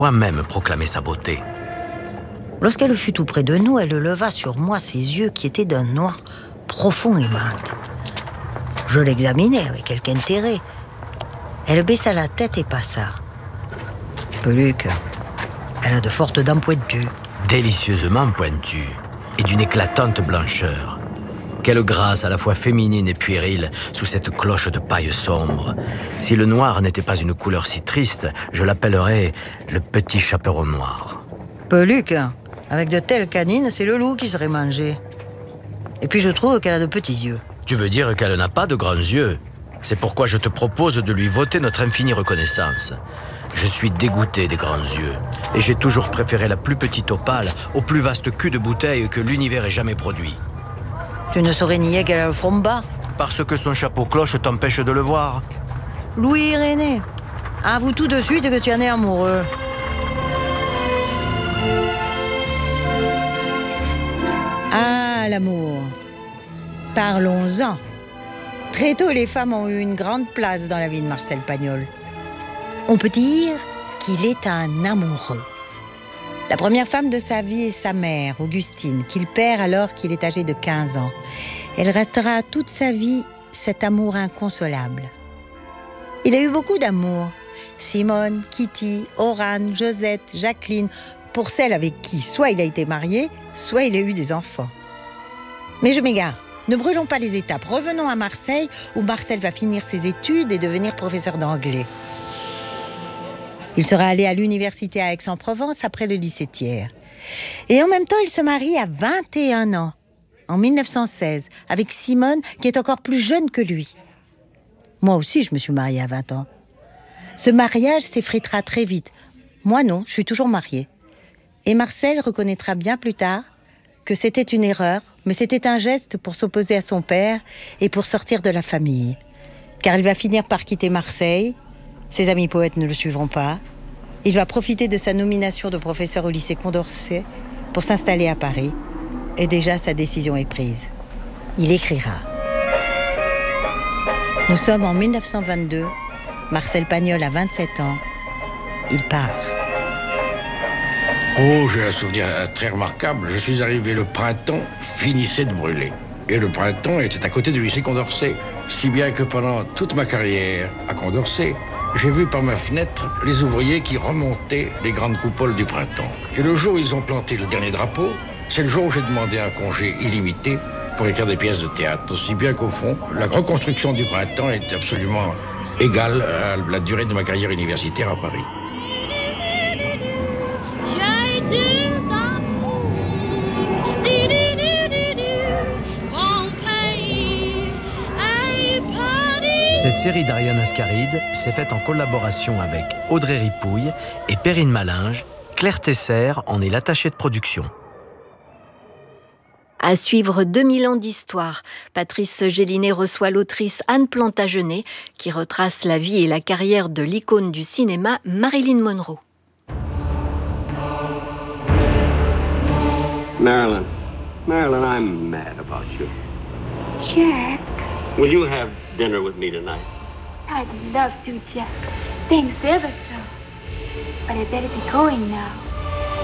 Moi-même proclamer sa beauté. Lorsqu'elle fut tout près de nous, elle leva sur moi ses yeux qui étaient d'un noir profond et mat. Je l'examinai avec quelque intérêt. Elle baissa la tête et passa. Peluque, elle a de fortes dents pointues. Délicieusement pointues et d'une éclatante blancheur. Quelle grâce à la fois féminine et puérile sous cette cloche de paille sombre. Si le noir n'était pas une couleur si triste, je l'appellerais le petit chaperon noir. Peluque, avec de telles canines, c'est le loup qui serait mangé. Et puis je trouve qu'elle a de petits yeux. Tu veux dire qu'elle n'a pas de grands yeux? C'est pourquoi je te propose de lui voter notre infinie reconnaissance. Je suis dégoûté des grands yeux, et j'ai toujours préféré la plus petite opale au plus vaste cul de bouteille que l'univers ait jamais produit. Tu ne saurais nier qu'elle a le front bas. Parce que son chapeau cloche t'empêche de le voir. Louis-Irénée, avoue tout de suite que tu en es amoureux. Ah, l'amour. Parlons-en. Très tôt, les femmes ont eu une grande place dans la vie de Marcel Pagnol. On peut dire qu'il est un amoureux. La première femme de sa vie est sa mère, Augustine, qu'il perd alors qu'il est âgé de 15 ans. Elle restera toute sa vie cet amour inconsolable. Il a eu beaucoup d'amour. Simone, Kitty, Orane, Josette, Jacqueline, pour celles avec qui soit il a été marié, soit il a eu des enfants. Mais je m'égare. Ne brûlons pas les étapes. Revenons à Marseille, où Marcel va finir ses études et devenir professeur d'anglais. Il sera allé à l'université à Aix-en-Provence après le lycée Thiers. Et en même temps, il se marie à 21 ans, en 1916, avec Simone, qui est encore plus jeune que lui. Moi aussi, je me suis mariée à 20 ans. Ce mariage s'effritera très vite. Moi non, je suis toujours mariée. Et Marcel reconnaîtra bien plus tard que c'était une erreur, mais c'était un geste pour s'opposer à son père et pour sortir de la famille. Car il va finir par quitter Marseille. Ses amis poètes ne le suivront pas. Il va profiter de sa nomination de professeur au lycée Condorcet pour s'installer à Paris. Et déjà, sa décision est prise. Il écrira. Nous sommes en 1922. Marcel Pagnol a 27 ans. Il part. Oh, j'ai un souvenir très remarquable. Je suis arrivé, le printemps finissait de brûler. Et le printemps était à côté du lycée Condorcet. Si bien que pendant toute ma carrière à Condorcet, j'ai vu par ma fenêtre les ouvriers qui remontaient les grandes coupoles du printemps. Et le jour où ils ont planté le dernier drapeau, c'est le jour où j'ai demandé un congé illimité pour écrire des pièces de théâtre. Aussi bien qu'au fond, la reconstruction du printemps est absolument égale à la durée de ma carrière universitaire à Paris. Cette série d'Ariane Ascaride s'est faite en collaboration avec Audrey Ripouille et Perrine Malinge. Claire Tesser en est l'attachée de production. À suivre 2000 ans d'histoire, Patrice Gélinet reçoit l'autrice Anne Plantagenet qui retrace la vie et la carrière de l'icône du cinéma Marilyn Monroe. Marilyn, I'm mad about you. Jack, Will you have dinner with me tonight? I'd love to, Jack. Thanks ever so. But I better be going now.